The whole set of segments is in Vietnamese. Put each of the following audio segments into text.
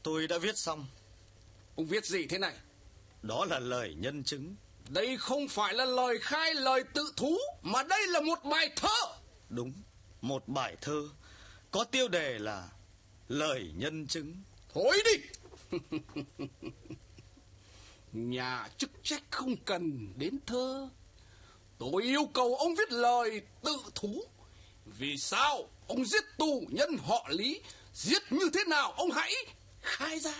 Tôi đã viết xong. Ông viết gì thế này? Đó là lời nhân chứng. Đây không phải là lời khai, lời tự thú, mà đây là một bài thơ. Đúng, một bài thơ có tiêu đề là lời nhân chứng. Thôi đi. Nhà chức trách không cần đến thơ. Tôi yêu cầu ông viết lời tự thú. Vì sao ông giết tù nhân họ Lý? Giết như thế nào ông hãy khai ra.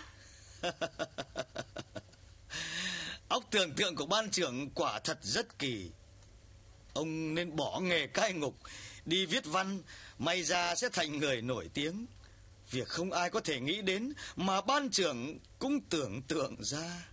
Óc tưởng tượng của ban trưởng quả thật rất kỳ. Ông nên bỏ nghề cai ngục, đi viết văn, may ra sẽ thành người nổi tiếng. Việc không ai có thể nghĩ đến mà ban trưởng cũng tưởng tượng ra.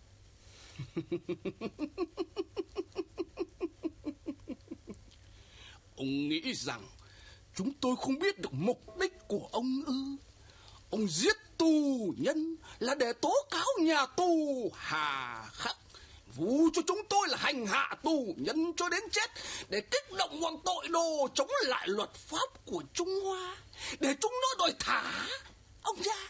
Ông nghĩ rằng chúng tôi không biết được mục đích của ông ư? Ông giết tù nhân là để tố cáo nhà tù hà khắc, vu cho chúng tôi là hành hạ tù nhân cho đến chết, để kích động bọn tội đồ chống lại luật pháp của Trung Hoa, để chúng nó đòi thả ông ra.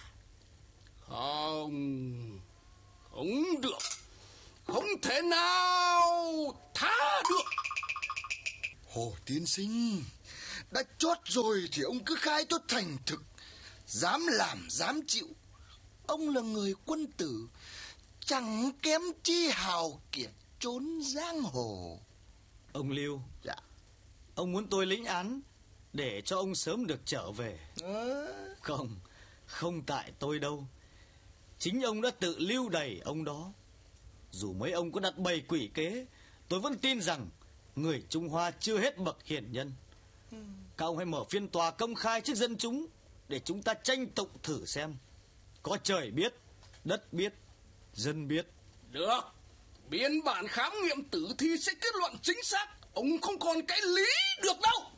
Không, không được, không thể nào tha được. Hồ tiên sinh, đã chót rồi thì ông cứ khai cho thành thực. Dám làm dám chịu. Ông là người quân tử, chẳng kém chi hào kiệt trốn giang hồ. Ông Lưu, Dạ. ông muốn tôi lĩnh án để cho ông sớm được trở về. Không, không tại tôi đâu. Chính ông đã tự lưu đày ông đó. Dù mấy ông có đặt bày quỷ kế, tôi vẫn tin rằng người Trung Hoa chưa hết bậc hiền nhân. Các ông hãy mở phiên tòa công khai trước dân chúng, để chúng ta tranh tụng thử xem. Có trời biết, đất biết, dân biết. Được, biên bản khám nghiệm tử thi sẽ kết luận chính xác. Ông không còn cái lý được đâu.